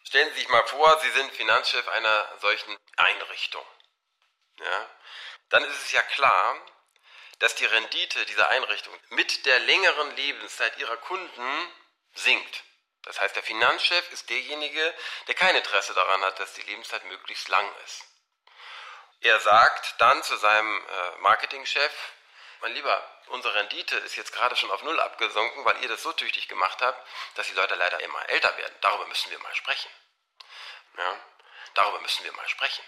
Stellen Sie sich mal vor, Sie sind Finanzchef einer solchen Einrichtung. Ja? Dann ist es ja klar, dass die Rendite dieser Einrichtung mit der längeren Lebenszeit ihrer Kunden sinkt. Das heißt, der Finanzchef ist derjenige, der kein Interesse daran hat, dass die Lebenszeit möglichst lang ist. Er sagt dann zu seinem Marketingchef: Mein Lieber, unsere Rendite ist jetzt gerade schon auf 0 abgesunken, weil ihr das so tüchtig gemacht habt, dass die Leute leider immer älter werden. Darüber müssen wir mal sprechen. Ja, darüber müssen wir mal sprechen.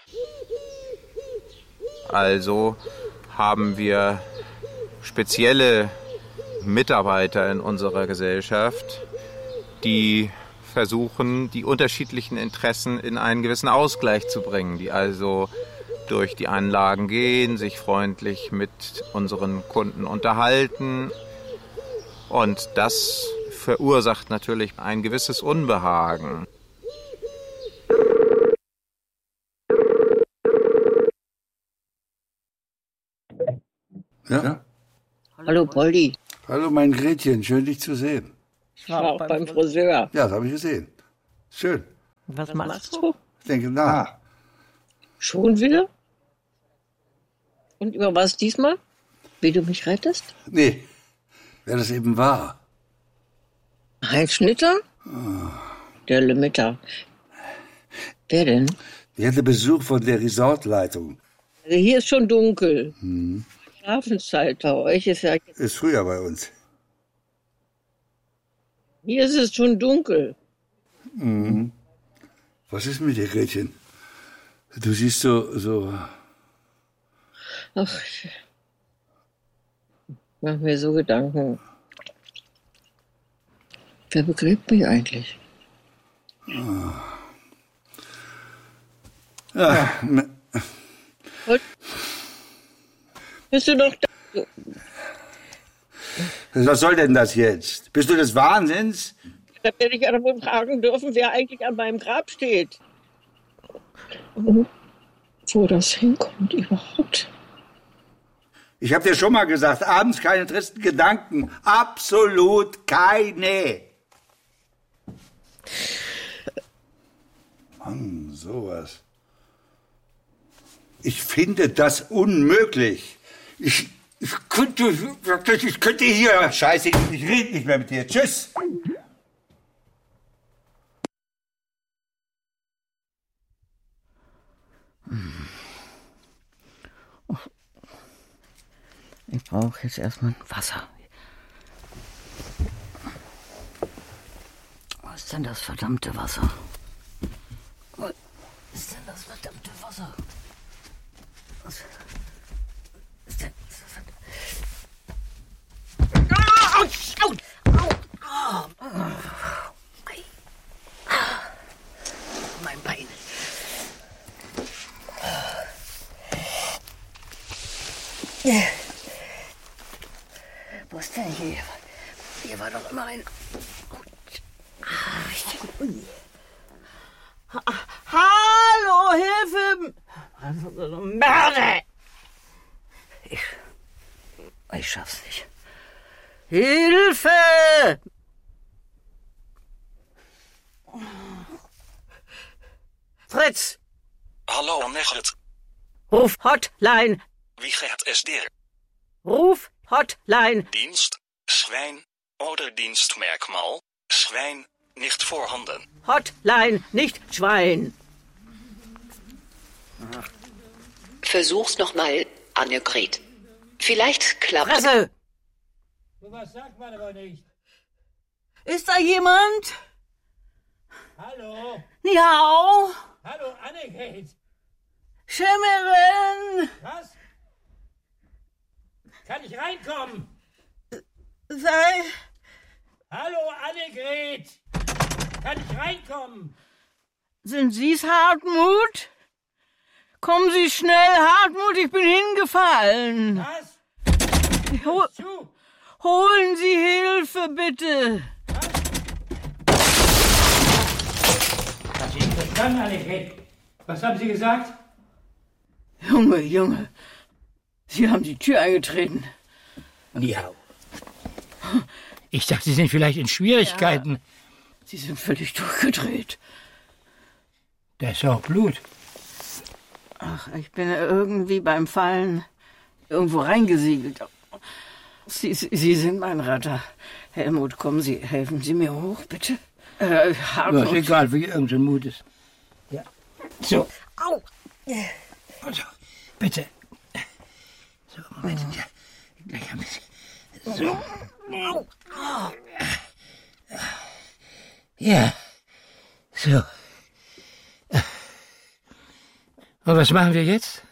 Also haben wir spezielle Mitarbeiter in unserer Gesellschaft, die versuchen, die unterschiedlichen Interessen in einen gewissen Ausgleich zu bringen, die also durch die Anlagen gehen, sich freundlich mit unseren Kunden unterhalten. Und das verursacht natürlich ein gewisses Unbehagen. Ja? Hallo Poldi. Hallo mein Gretchen, schön dich zu sehen. Ich war auch beim Friseur. Ja, das habe ich gesehen. Schön. Was machst du? Ich denke nach. Schon wieder? Und über was diesmal? Wie du mich rettest? Nee, wer das eben war. Heinz Schnitter? Der Limiter. Wer denn? Ich hatte Besuch von der Resortleitung. Also hier ist schon dunkel. Schlafenszeit bei euch ist ja... Ist früher bei uns. Hier ist es schon dunkel. Was ist mit dir, Gretchen? Du siehst so... Ach, ich mach mir so Gedanken. Wer begräbt mich eigentlich? Bist du noch da? Was soll denn das jetzt? Bist du des Wahnsinns? Da werde ich ja wohl fragen dürfen, wer eigentlich an meinem Grab steht. Und wo das hinkommt überhaupt. Ich habe dir schon mal gesagt, abends keine tristen Gedanken. Absolut keine. Mann, sowas. Ich finde das unmöglich. Ich könnte hier... Scheiße, ich rede nicht mehr mit dir. Tschüss. Ich brauche jetzt erstmal Wasser. Wo ist denn das verdammte Wasser? Wo ist denn das verdammte Wasser? Was ist denn das mein Bein. Wo ist denn hier? Hier war doch immer ein... Hallo, Hilfe! Merde! Ich schaff's nicht. Hilfe! Fritz! Hallo, Negret. Ruf Hotline! Wie gaat es dir? Ruf Hotline! Dienst, Schwein oder Dienstmerkmal, Schwein nicht vorhanden. Hotline, nicht Schwein! Versuch's nochmal, Annegret. Vielleicht klappt... Presse! So was sagt man aber nicht. Ist da jemand? Hallo? Miau! Hallo, Annegret. Schimmerin! Was? Kann ich reinkommen? Sei... Hallo, Annegret. Kann ich reinkommen? Sind Sie's, Hartmut? Kommen Sie schnell, Hartmut, ich bin hingefallen. Was? Holen Sie Hilfe, bitte. Was? Hab ich nicht verstanden, Annegret. Was haben Sie gesagt? Junge, Sie haben die Tür eingetreten. Ja. Ich dachte, Sie sind vielleicht in Schwierigkeiten. Ja, Sie sind völlig durchgedreht. Da ist auch Blut. Ach, ich bin irgendwie beim Fallen irgendwo reingesiegelt. Sie sind mein Retter. Helmut, kommen Sie, helfen Sie mir hoch, bitte. Ja, ist egal, wie irgendein Mut ist. Ja. So. Au! Also, bitte. So, Moment. Ja, gleich ein bisschen. So. Ja. So. Und was machen wir jetzt?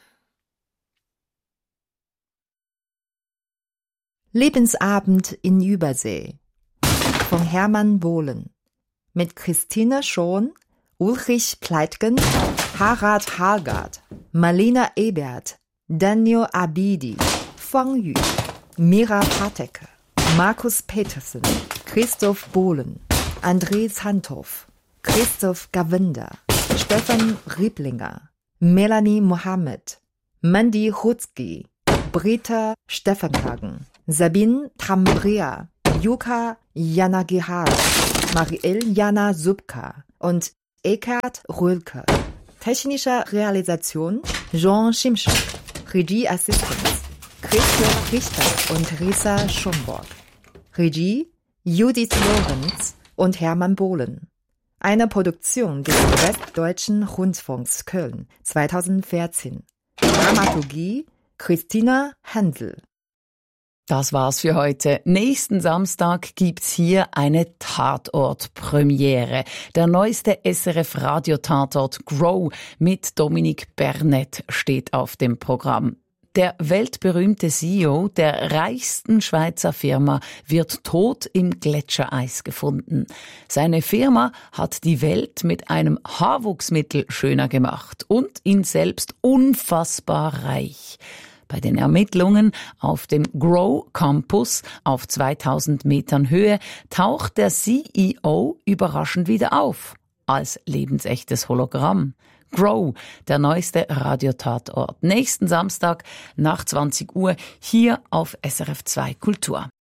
Lebensabend in Übersee von Hermann Bohlen mit Christine Schon, Ulrich Pleitgen, Harald Hargard, Marlene Ebert, Daniel Abidi, Fang Yu, Mira Pateke, Markus Petersen, Christoph Bohlen, André Sandhoff, Christoph Gawinder, Stefan Rieblinger, Melanie Mohammed, Mandy Hutzki, Britta Steffenhagen, Sabine Tambrea, Yuka Yanagihara, Marielle Jana Subka und Eckhard Röhlke. Technische Realisation Jean Schimschuk. Regieassistenz Christian Richter und Risa Schomburg. Regie Judith Lorenz und Hermann Bohlen. Eine Produktion des Westdeutschen Rundfunks Köln 2014. Dramaturgie Christina Händel. Das war's für heute. Nächsten Samstag gibt's hier eine Tatort-Premiere. Der neueste SRF-Radio-Tatort Grow mit Dominique Bernett steht auf dem Programm. Der weltberühmte CEO der reichsten Schweizer Firma wird tot im Gletschereis gefunden. Seine Firma hat die Welt mit einem Haarwuchsmittel schöner gemacht und ihn selbst unfassbar reich. Bei den Ermittlungen auf dem Grow Campus auf 2000 Metern Höhe taucht der CEO überraschend wieder auf, als lebensechtes Hologramm. Grow, der neueste Radiotatort. Nächsten Samstag nach 20 Uhr hier auf SRF 2 Kultur.